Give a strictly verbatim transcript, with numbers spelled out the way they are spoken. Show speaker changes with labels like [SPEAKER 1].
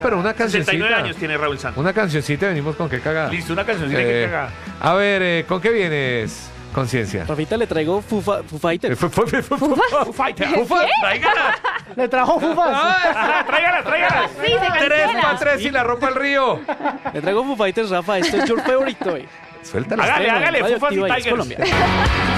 [SPEAKER 1] Pero una
[SPEAKER 2] sesenta y nueve
[SPEAKER 1] cancioncita.
[SPEAKER 2] años tiene Raúl Santos.
[SPEAKER 1] Una cancioncita, venimos con qué cagada.
[SPEAKER 2] Listo, una cancioncita
[SPEAKER 1] Eh,
[SPEAKER 2] que cagada.
[SPEAKER 1] A ver, eh, ¿con qué vienes, Conciencia?
[SPEAKER 3] Rafita, le traigo Foo, Fa- Foo Fighters.
[SPEAKER 1] Fu- fu- fu- fu- fu-
[SPEAKER 2] Foo Fighter. Tráigala.
[SPEAKER 3] Le trajo Fufas.
[SPEAKER 2] Ajá, Tráigala, tráigala.
[SPEAKER 4] Sí, se
[SPEAKER 1] Tres
[SPEAKER 4] cancela.
[SPEAKER 1] para tres y la ropa al río.
[SPEAKER 3] Le traigo Foo Fighters, Rafa. Esto es your favorite, eh.
[SPEAKER 1] Suéltala.
[SPEAKER 2] Hágale, hágale,
[SPEAKER 3] Radio
[SPEAKER 2] Fufas y
[SPEAKER 3] Activa y es
[SPEAKER 2] Tigers.
[SPEAKER 3] Colombia.